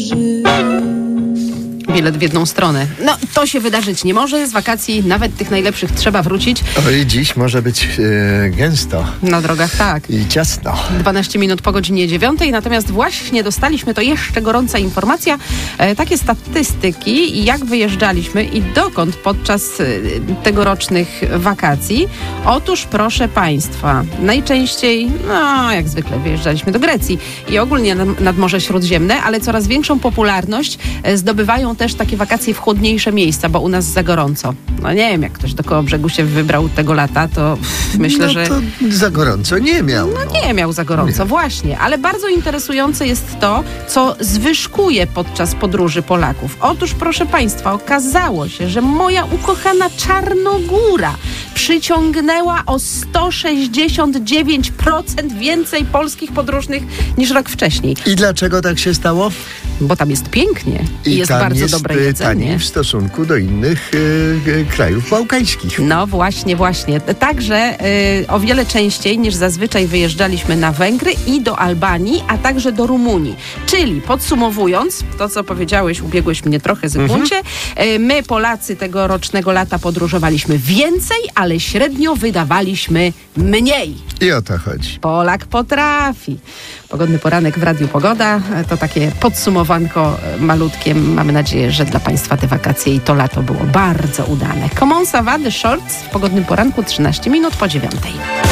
Bilet w jedną stronę. No, to się wydarzyć nie może. Z wakacji nawet tych najlepszych trzeba wrócić. Oj, dziś może być gęsto. Na drogach tak. I ciasno. 12 minut po godzinie 9. Natomiast właśnie dostaliśmy, to jeszcze gorąca informacja, takie statystyki, jak wyjeżdżaliśmy i dokąd podczas tegorocznych wakacji. Otóż, proszę Państwa, najczęściej, no jak zwykle, wyjeżdżaliśmy do Grecji i ogólnie nad Morze Śródziemne, ale coraz większą popularność zdobywają też takie wakacje w chłodniejsze miejsca, bo u nas za gorąco. No nie wiem, jak ktoś do Kołobrzegu się wybrał tego lata, to myślę, że... to za gorąco nie miał. No nie miał za gorąco, właśnie. Ale bardzo interesujące jest to, co zwyżkuje podczas podróży Polaków. Otóż, proszę Państwa, okazało się, że moja ukochana Czarnogóra przyciągnęła o 169% więcej polskich podróżnych niż rok wcześniej. I dlaczego tak się stało? Bo tam jest pięknie i jest bardzo dobre jedzenie. Taniej w stosunku do innych krajów bałkańskich. No właśnie. Także o wiele częściej niż zazwyczaj wyjeżdżaliśmy na Węgry i do Albanii, a także do Rumunii. Czyli podsumowując, to co powiedziałeś, ubiegłeś mnie trochę Zygmuncie, my Polacy tegorocznego lata podróżowaliśmy więcej, ale średnio wydawaliśmy mniej. I o to chodzi. Polak potrafi. Pogodny poranek w Radiu Pogoda. To takie podsumowanko malutkie. Mamy nadzieję, że dla Państwa te wakacje i to lato było bardzo udane. Comment ça va, The Shorts w Pogodnym Poranku 13 minut po 9.